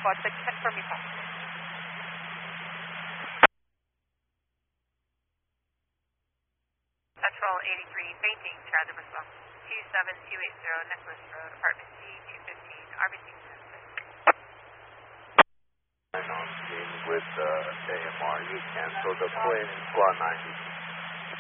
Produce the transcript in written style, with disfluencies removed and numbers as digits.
squad 6, confirm me pass. Patrol 83, fainting, transit response 27280 Necklace Road, apartment C, 215, RBC. And on scene with AMR, you cancel the plane, squad 90.